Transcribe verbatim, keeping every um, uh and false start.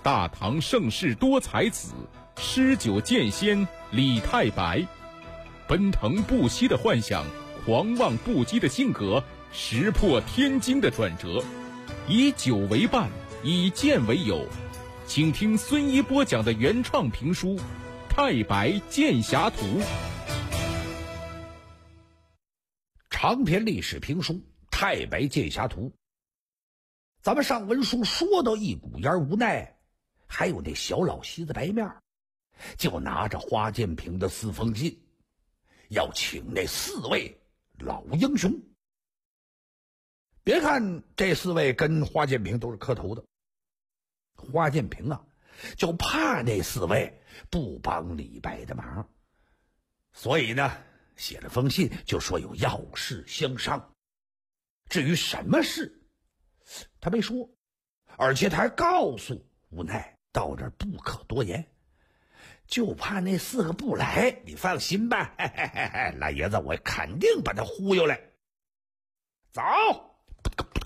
大唐盛世多才子，诗酒剑仙李太白。奔腾不息的幻想，狂妄不羁的性格，石破天惊的转折。以酒为伴，以剑为友。请听孙一波讲的原创评书《太白剑侠图》。 长篇历史评书《太白剑侠图》。咱们上文书说到一股烟无奈，还有那小老西子白面，就拿着花建平的四封信，要请那四位老英雄。别看这四位跟花建平都是磕头的，花建平啊，就怕那四位不帮李白的忙，所以呢，写了封信就说有要事相商。至于什么事，他没说，而且他还告诉无奈到这儿不可多言，就怕那四个不来。你放心吧，嘿嘿嘿嘿，老爷子我肯定把他忽悠来。走。